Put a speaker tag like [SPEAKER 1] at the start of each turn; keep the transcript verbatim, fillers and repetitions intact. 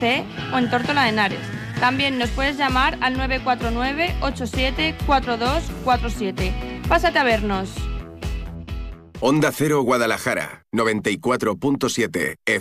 [SPEAKER 1] C o en Tórtola de Henares. También nos puedes llamar al nueve cuatro nueve, ocho siete, cuatro dos cuatro siete. Pásate a vernos.
[SPEAKER 2] Onda Cero Guadalajara, noventa y cuatro punto siete.